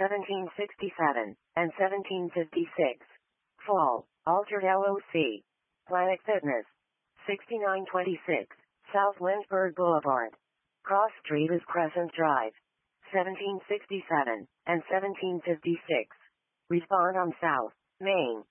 1767, and 1756. Fall, Altered LOC. Planet Fitness. 6926, South Lynchburg Boulevard. Cross Street is Crescent Drive. 1767, and 1756. Respond on South, Main.